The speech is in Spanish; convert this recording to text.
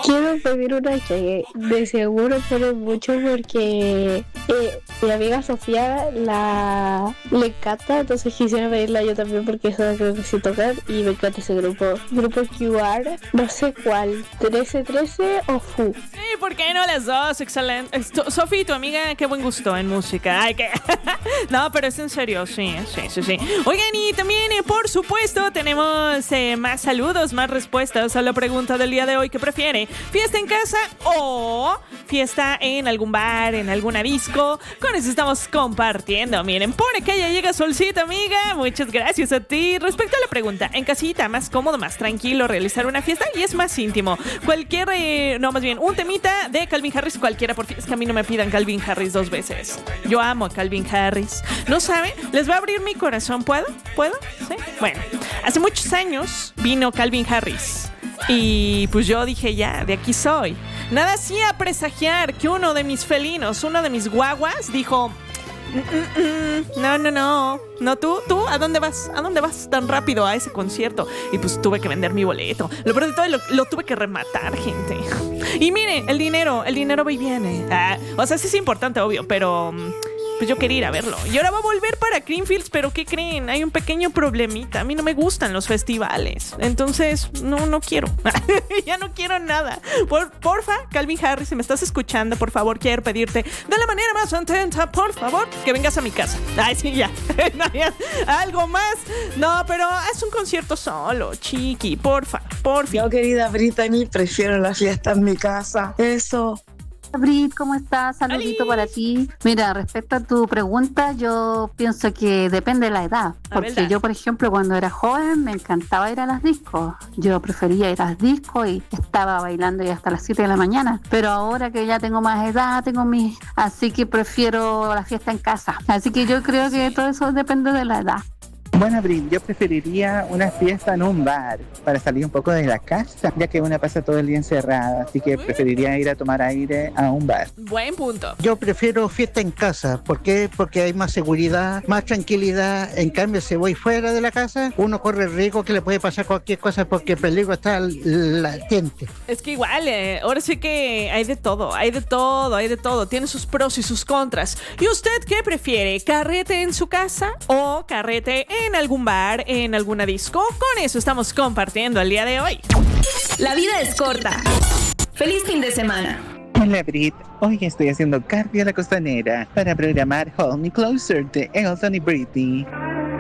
Quiero pedir una que de seguro pone mucho porque mi amiga Sofía le encanta, entonces quisiera pedirla yo también porque eso la creo que sí tocar y me encanta ese grupo. Grupo QR, no sé cuál, 1313 o FU. Sí, ¿por qué no las dos? Excelente. Sofi, tu amiga, qué buen gusto en música. Ay, que... No, pero es en serio, sí. Oigan, y también, por supuesto, tenemos más saludos, más respuestas a la pregunta del día de hoy. ¿Qué prefiere? ¿Fiesta en casa o fiesta en algún bar, en alguna disco? Con eso estamos compartiendo. Miren, pone que ya llega Solcita, amiga. Muchas gracias a ti. Respecto a la pregunta, en casita, más cómodo, más tranquilo realizar una fiesta y es más íntimo. Un temita de Calvin Harris, cualquiera, porque es que a mí no me pidan Calvin Harris 2 veces. Yo amo a Calvin Harris. ¿No saben? Les va a abrir mi corazón. ¿Puedo? ¿Sí? Bueno, hace muchos años vino Calvin Harris. Y pues yo dije, ya, de aquí soy. Nada hacía presagiar que uno de mis felinos, uno de mis guaguas, dijo... No, tú, ¿a dónde vas? ¿A dónde vas tan rápido a ese concierto? Y pues tuve que vender mi boleto. Lo peor de todo, lo tuve que rematar, gente. Y mire, el dinero va y viene. O sea, sí es importante, obvio, pero... pues yo quería ir a verlo. Y ahora va a volver para Greenfields, pero ¿qué creen? Hay un pequeño problemita. A mí no me gustan los festivales. Entonces, no quiero. Ya no quiero nada. Porfa, Calvin Harris, si me estás escuchando, por favor, quiero pedirte de la manera más atenta, por favor, que vengas a mi casa. Ay, sí, ya. ¿Algo más? No, pero haz un concierto solo, chiqui, porfa. Yo, querida Brittany, prefiero la fiesta en mi casa. Eso. Brit, ¿cómo estás? Saludito para ti. Mira, respecto a tu pregunta, yo pienso que depende de la edad. Porque yo, por ejemplo, cuando era joven me encantaba ir a las discos. Yo prefería ir a las discos y estaba bailando ya hasta las 7 de la mañana. Pero ahora que ya tengo más edad, así que prefiero la fiesta en casa. Así que yo creo que todo eso depende de la edad. Bueno, Brit, yo preferiría una fiesta en un bar para salir un poco de la casa, ya que una pasa todo el día encerrada, así que preferiría ir a tomar aire a un bar. Buen punto. Yo prefiero fiesta en casa. ¿Por qué? Porque hay más seguridad, más tranquilidad. En cambio, si voy fuera de la casa, uno corre el riesgo que le puede pasar cualquier cosa porque el peligro está latente. Es que igual, ahora sí que hay de todo. Tiene sus pros y sus contras. ¿Y usted qué prefiere? ¿Carrete en su casa o carrete en algún bar, en alguna disco? Con eso estamos compartiendo el día de hoy. La vida es corta. Feliz fin de semana. Hola, Brit. Hoy estoy haciendo cardio a la costanera para programar Hold Me Closer de Elton y Britney.